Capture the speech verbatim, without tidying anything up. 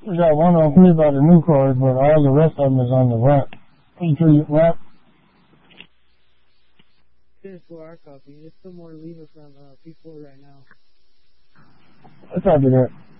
We got one on three by the new cars, but all the rest of them is on the ramp. Until you ramp. Finish for our copy. There's still more leaving from uh, P four right now. Let's not do that.